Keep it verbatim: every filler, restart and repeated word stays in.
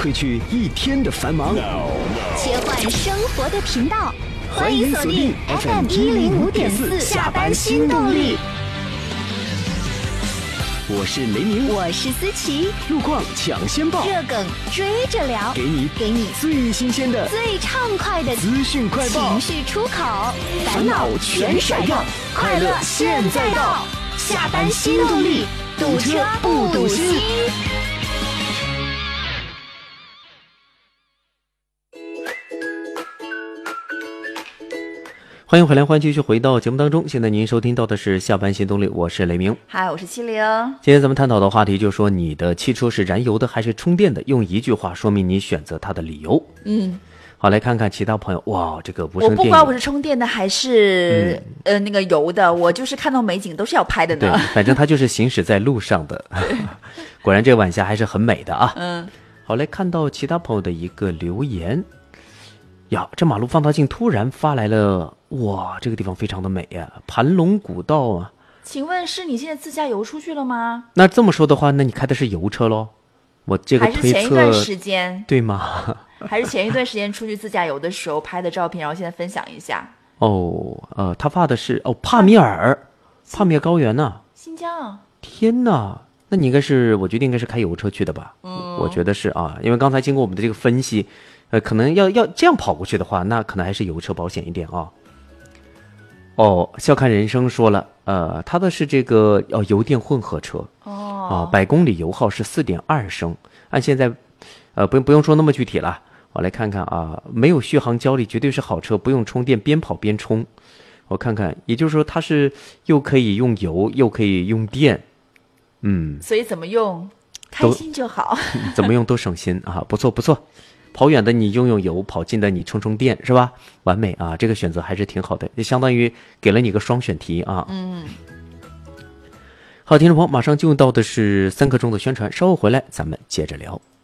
褪去一天的繁忙， 切换生活的频道，欢迎锁定 F M 一零五点四下班新动力。 我是雷鸣， 我是思琪， 路况抢先报， 热梗追着聊， 给你给你最新鲜的、 最畅快的资讯快报， 情绪出口，烦恼全甩掉，快乐现在到，下班新动力，堵车不堵心。 欢迎回来，欢迎继续回到节目当中。现在您收听到的是下班新动力，我是雷鸣。 嗨，我是七零。 今天咱们探讨的话题就是说，你的汽车是燃油的还是充电的？用一句话说明你选择它的理由。 嗯， 好，来看看其他朋友。哇，这个不是我不管我是充电的还是、嗯、呃那个油的，我就是看到美景都是要拍的呢。 对，反正它就是行驶在路上的。果然这个晚霞还是很美的啊。 嗯， 好，来看到其他朋友的一个留言。呀，这马路放大镜突然发来了，哇，这个地方非常的美呀，盘龙古道啊。 请问是你现在自驾游出去了吗？ 那这么说的话，那你开的是油车咯？我这个推测还是前一段时间对吗？ 还是前一段时间出去自驾游的时候拍的照片，然后现在分享一下。 哦，呃，他发的是哦帕米尔，帕米尔高原呢、啊？ 新疆。 天哪！那你应该是，我觉得应该是开油车去的吧？ 嗯， 我觉得是啊，因为刚才经过我们的这个分析。呃，可能要要这样跑过去的话，那可能还是油车保险一点啊。哦，笑看人生说了，呃，他的是这个哦油电混合车哦， 啊，百公里油耗是四点二升。按现在，呃，不用不用说那么具体了，我来看看啊，没有续航焦虑，绝对是好车，不用充电，边跑边充。我看看，也就是说它是又可以用油，又可以用电，嗯， 所以怎么用，开心就好， 怎么用都省心啊，不错不错。跑远的你用用油，跑近的你充充电，是吧？完美啊，这个选择还是挺好的，也相当于给了你个双选题啊。 嗯。 好，听众朋友，马上进入到的是三刻钟的宣传，稍后回来咱们接着聊。